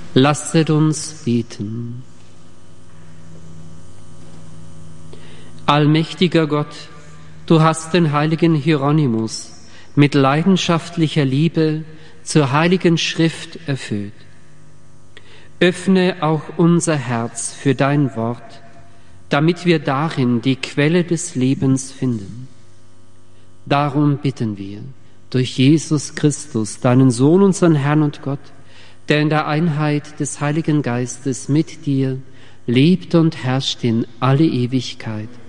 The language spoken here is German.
Lasset uns beten. Allmächtiger Gott, du hast den heiligen Hieronymus mit leidenschaftlicher Liebe zur heiligen Schrift erfüllt. Öffne auch unser Herz für dein Wort, damit wir darin die Quelle des Lebens finden. Darum bitten wir durch Jesus Christus, deinen Sohn, unseren Herrn und Gott, der in der Einheit des Heiligen Geistes mit dir lebt und herrscht in alle Ewigkeit.